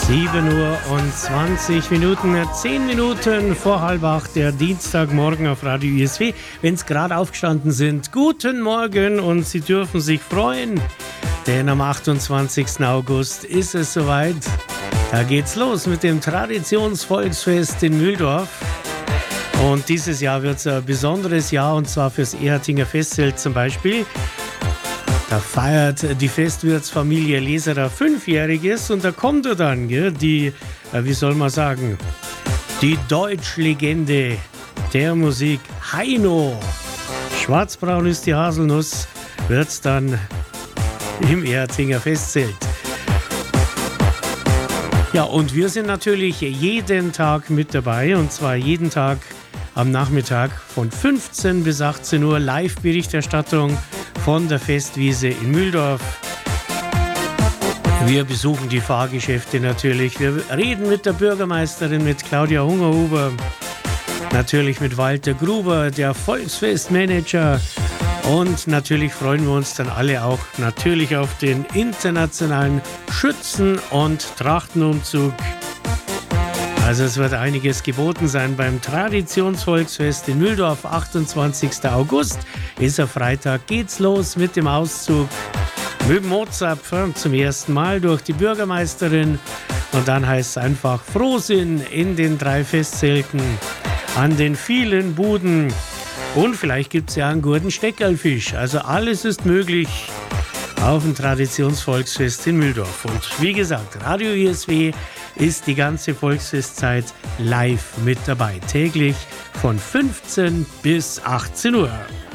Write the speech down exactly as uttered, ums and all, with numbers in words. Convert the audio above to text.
sieben Uhr und zwanzig Minuten, zehn Minuten vor halb acht, der Dienstagmorgen auf Radio I S W. Wenn Sie gerade aufgestanden sind, guten Morgen und Sie dürfen sich freuen, denn am achtundzwanzigsten August ist es soweit. Da geht's los mit dem Traditionsvolksfest in Mühldorf. Und dieses Jahr wird es ein besonderes Jahr, und zwar fürs Ehertinger Festzelt zum Beispiel. Da feiert die Festwirtsfamilie Leserer Fünfjähriges, und da kommt er dann, gell, die, äh, wie soll man sagen, die Deutschlegende der Musik, Heino. Schwarzbraun ist die Haselnuss, wird's dann im Ehertinger Festzelt. Ja, und wir sind natürlich jeden Tag mit dabei, und zwar jeden Tag am Nachmittag von fünfzehn bis achtzehn Uhr Live-Berichterstattung von der Festwiese in Mühldorf. Wir besuchen die Fahrgeschäfte natürlich. Wir reden mit der Bürgermeisterin, mit Claudia Hungerhuber, natürlich mit Walter Gruber, der Volksfestmanager. Und natürlich freuen wir uns dann alle auch natürlich auf den internationalen Schützen- und Trachtenumzug. Also es wird einiges geboten sein beim Traditionsvolksfest in Mühldorf. achtundzwanzigsten August ist ein Freitag, geht's los mit dem Auszug mit dem Mozapfer zum ersten Mal durch die Bürgermeisterin. Und dann heißt es einfach Frohsinn in den drei Festzelten, an den vielen Buden. Und vielleicht gibt es ja einen guten Steckerlfisch. Also alles ist möglich auf dem Traditionsvolksfest in Mühldorf. Und wie gesagt, Radio I S W ist die ganze Volksfestzeit live mit dabei. Täglich von fünfzehn bis achtzehn Uhr.